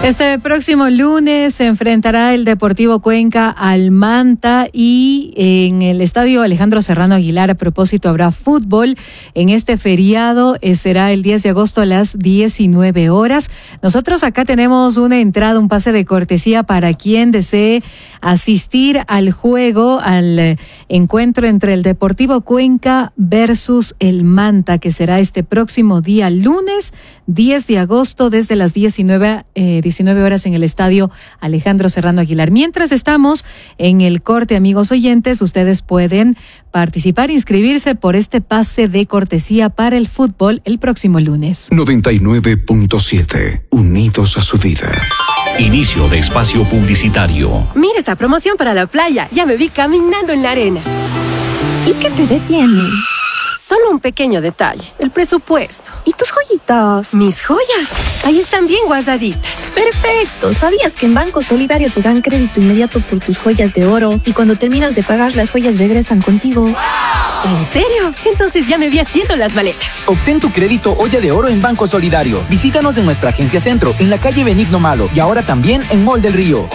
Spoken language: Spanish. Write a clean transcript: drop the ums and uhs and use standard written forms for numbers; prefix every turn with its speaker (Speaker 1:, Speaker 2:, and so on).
Speaker 1: Este próximo lunes se enfrentará el Deportivo Cuenca al Manta y en el estadio Alejandro Serrano Aguilar, a propósito, habrá fútbol. En este feriado será el 10 de agosto a las 19 horas. Nosotros acá tenemos una entrada, un pase de cortesía para quien desee asistir al juego, al encuentro entre el Deportivo Cuenca versus el Manta, que será este próximo día lunes 10 de agosto desde las 19 horas en el estadio Alejandro Serrano Aguilar. Mientras estamos en el corte, amigos oyentes, ustedes pueden participar, inscribirse por este pase de cortesía para el fútbol el próximo lunes.
Speaker 2: 99.7, unidos a su vida.
Speaker 3: Inicio de espacio publicitario.
Speaker 4: Mira esta promoción para la playa. Ya me vi caminando en la arena.
Speaker 5: ¿Y qué te detiene?
Speaker 4: Solo un pequeño detalle, el presupuesto.
Speaker 5: ¿Y tus joyitas?
Speaker 4: Mis joyas, ahí están bien guardaditas.
Speaker 5: Perfecto. ¿Sabías que en Banco Solidario te dan crédito inmediato por tus joyas de oro y cuando terminas de pagar las joyas regresan contigo?
Speaker 4: ¿En serio? Entonces ya me vi haciendo las maletas.
Speaker 6: Obtén tu crédito olla de oro en Banco Solidario. Visítanos en nuestra agencia Centro, en la calle Benigno Malo y ahora también en Mall del Río.